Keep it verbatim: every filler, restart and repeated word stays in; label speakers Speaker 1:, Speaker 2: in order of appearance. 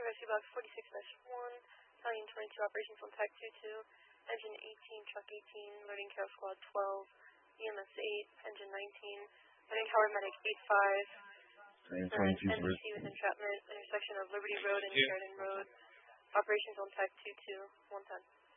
Speaker 1: Rescue Box forty-six dash one, Battalion twenty-two, Operations on Tech two two, Engine eighteen, Truck eighteen, Loading Carol Squad twelve, E M S eight, Engine nineteen, Loading Howard Medic eight five, N B C with entrapment, intersection of Liberty Road and Sheridan Road, Operations on Tech two two, one ten.